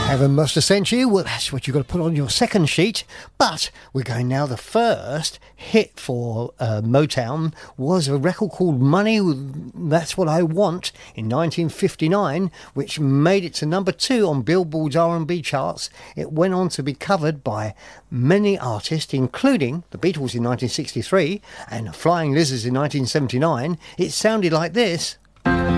Heaven Must Have Sent You. Well, that's what you've got to put on your second sheet. But we're going now. The first hit for Motown was a record called Money, That's What I Want, in 1959, which made it to number 2 on Billboard's R&B charts. It went on to be covered by many artists, including the Beatles in 1963 and Flying Lizards in 1979. It sounded like this.